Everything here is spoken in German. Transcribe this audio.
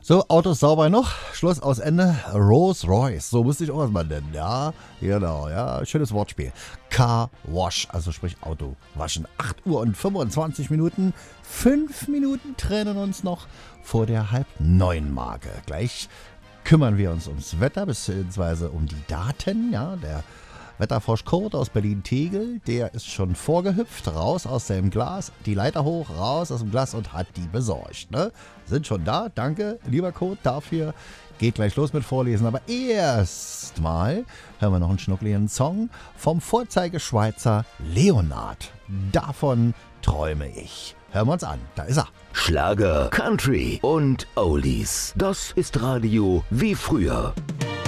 So, Autos sauber noch. Schluss aus Ende. Rolls Royce. So müsste ich auch was mal nennen. Ja, genau. Ja, schönes Wortspiel. Car Wash, also sprich Auto waschen. 8 Uhr und 25 Minuten. 5 Minuten trennen uns noch vor der 8:30-Marke. Gleich kümmern wir uns ums Wetter bzw. um die Daten. Ja, der Wetterfrosch Kurt aus Berlin-Tegel, der ist schon vorgehüpft, raus aus seinem Glas, die Leiter hoch, raus aus dem Glas und hat die besorgt. Ne? Sind schon da, danke, lieber Kurt, dafür. Geht gleich los mit Vorlesen, aber erstmal hören wir noch einen schnuckligen Song vom Vorzeigeschweizer Leonard. Davon träume ich. Hören wir uns an, da ist er. Schlager, Country und Oldies. Das ist Radio wie früher.